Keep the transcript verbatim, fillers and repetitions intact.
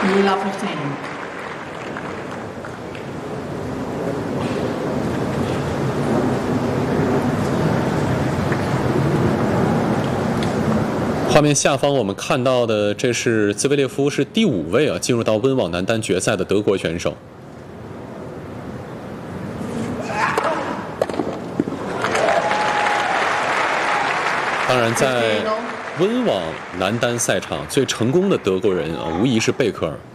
Lila fifteen. 画面下方我们看到的，这是兹维列夫是第五位啊，进入到温网男单决赛的德国选手。当然，在温网男单赛场最成功的德国人啊，无疑是贝克尔。